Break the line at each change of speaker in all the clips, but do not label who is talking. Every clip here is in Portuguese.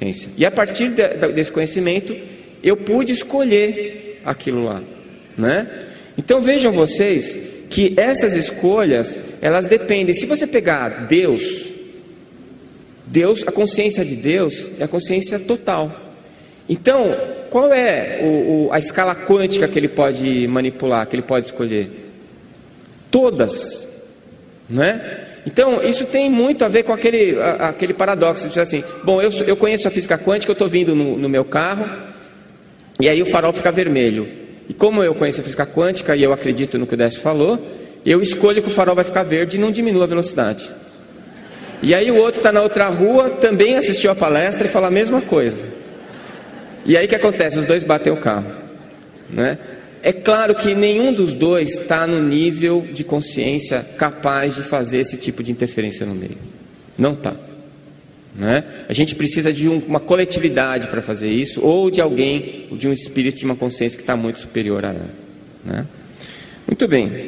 E a partir desse conhecimento, eu pude escolher aquilo lá, né? Então vejam vocês que essas escolhas, elas dependem. Se você pegar Deus, a consciência de Deus é a consciência total. Então, qual é a escala quântica que ele pode manipular, que ele pode escolher? Todas, né? Então, isso tem muito a ver com aquele paradoxo de dizer assim, bom, eu conheço a física quântica, eu estou vindo no meu carro, e aí o farol fica vermelho. E como eu conheço a física quântica e eu acredito no que o Décio falou, eu escolho que o farol vai ficar verde e não diminua a velocidade. E aí o outro está na outra rua, também assistiu a palestra e fala a mesma coisa. E aí o que acontece? Os dois batem o carro, né? É claro que nenhum dos dois está no nível de consciência capaz de fazer esse tipo de interferência no meio. Não está, né? A gente precisa de uma coletividade para fazer isso, ou de alguém, ou de um espírito, de uma consciência que está muito superior a ela, né? Muito bem.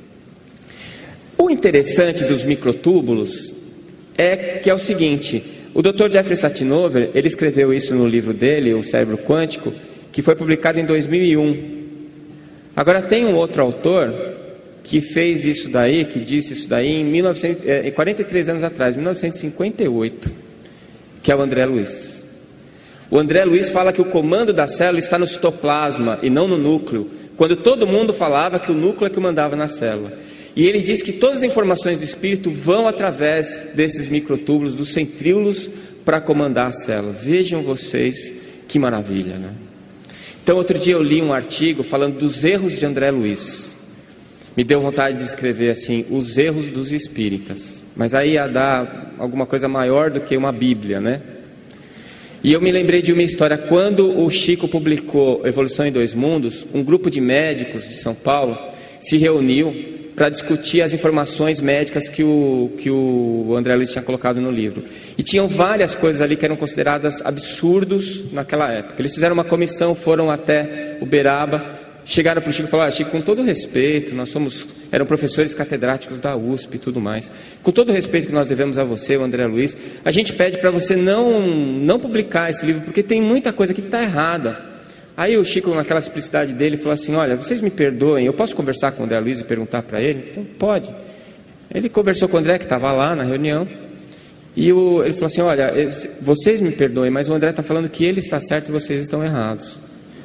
O interessante dos microtúbulos é o seguinte: o Dr. Jeffrey Satinover, ele escreveu isso no livro dele, O Cérebro Quântico, que foi publicado em 2001. Agora tem um outro autor que fez isso daí, que disse isso daí em 43 anos atrás, 1958, que é o André Luiz. O André Luiz fala que o comando da célula está no citoplasma e não no núcleo, quando todo mundo falava que o núcleo é que mandava na célula. E ele diz que todas as informações do espírito vão através desses microtúbulos, dos centríolos, para comandar a célula. Vejam vocês que maravilha, né? Então, outro dia eu li um artigo falando dos erros de André Luiz. Me deu vontade de escrever assim, os erros dos espíritas. Mas aí ia dar alguma coisa maior do que uma Bíblia, né? E eu me lembrei de uma história. Quando o Chico publicou Evolução em Dois Mundos, um grupo de médicos de São Paulo se reuniu para discutir as informações médicas que o André Luiz tinha colocado no livro. E tinham várias coisas ali que eram consideradas absurdos naquela época. Eles fizeram uma comissão, foram até Uberaba, chegaram para o Chico e falaram: Chico, com todo respeito, eram professores catedráticos da USP e tudo mais, com todo o respeito que nós devemos a você, o André Luiz, a gente pede para você não publicar esse livro, porque tem muita coisa aqui que está errada. Aí o Chico, naquela simplicidade dele, falou assim: olha, vocês me perdoem, eu posso conversar com o André Luiz e perguntar para ele? Então, pode. Ele conversou com o André, que estava lá na reunião, e ele falou assim: olha, vocês me perdoem, mas o André está falando que ele está certo e vocês estão errados.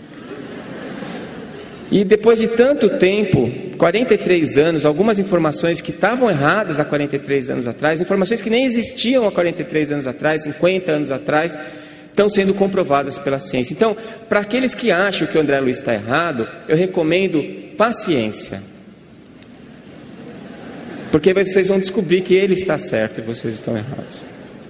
E depois de tanto tempo, 43 anos, algumas informações que estavam erradas há 43 anos atrás, informações que nem existiam há 43 anos atrás, 50 anos atrás, estão sendo comprovadas pela ciência. Então, para aqueles que acham que o André Luiz está errado, eu recomendo paciência. Porque vocês vão descobrir que ele está certo e vocês estão errados.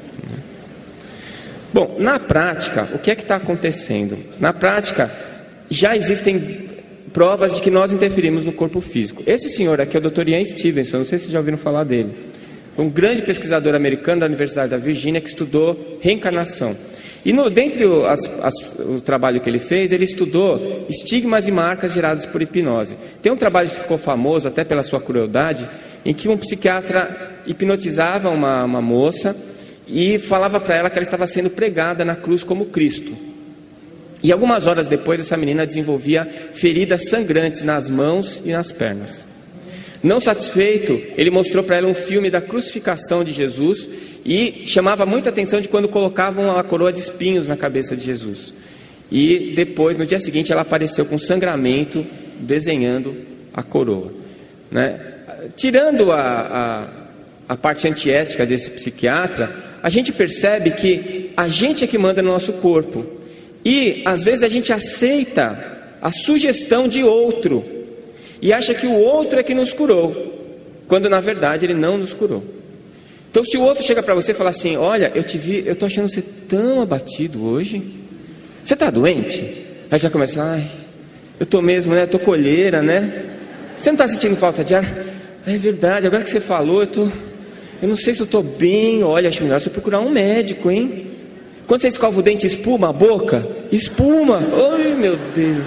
Bom, na prática, o que é que está acontecendo? Na prática, já existem provas de que nós interferimos no corpo físico. Esse senhor aqui é o Dr. Ian Stevenson, não sei se vocês já ouviram falar dele. Um grande pesquisador americano da Universidade da Virgínia que estudou reencarnação. E dentre o trabalho que ele fez, ele estudou estigmas e marcas geradas por hipnose. Tem um trabalho que ficou famoso, até pela sua crueldade, em que um psiquiatra hipnotizava uma moça e falava para ela que ela estava sendo pregada na cruz como Cristo. E algumas horas depois, essa menina desenvolvia feridas sangrantes nas mãos e nas pernas. Não satisfeito, ele mostrou para ela um filme da crucificação de Jesus e chamava muita atenção de quando colocavam a coroa de espinhos na cabeça de Jesus. E depois, no dia seguinte, ela apareceu com sangramento, desenhando a coroa, né? Tirando a parte antiética desse psiquiatra, a gente percebe que a gente é que manda no nosso corpo. E, às vezes, a gente aceita a sugestão de outro e acha que o outro é que nos curou, quando na verdade ele não nos curou. Então, se o outro chega para você e fala assim: olha, eu te vi, eu estou achando você tão abatido hoje, você está doente? Aí já começa: ai, eu estou mesmo, né? Estou colheira, né? Você não está sentindo falta de ar? É verdade, agora que você falou, eu não sei se eu estou bem. Olha, acho melhor você procurar um médico, hein? Quando você escova o dente, espuma a boca? Espuma! Ai, meu Deus!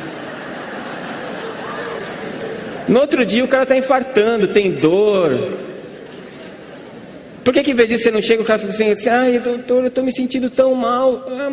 No outro dia o cara está infartando, tem dor. Por que em vez disso você não chega, o cara fica assim: ai, doutor, eu estou me sentindo tão mal. Ah,